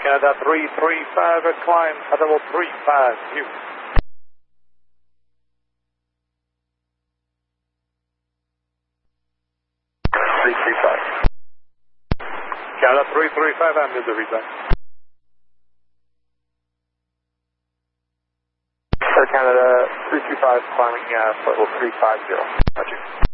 Canada 335, climb at level 350. Canada 335, I'm the reason. Air Canada 325, climbing level 350. Roger.